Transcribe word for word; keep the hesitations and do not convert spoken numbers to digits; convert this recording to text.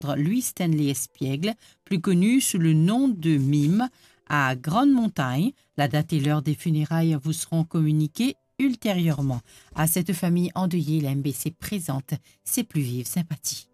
Louis Stanley Espiègle, plus connu sous le nom de Mime, à Grande Montagne. La date et l'heure des funérailles vous seront communiquées ultérieurement. À cette famille endeuillée, la M B C présente ses plus vives sympathies.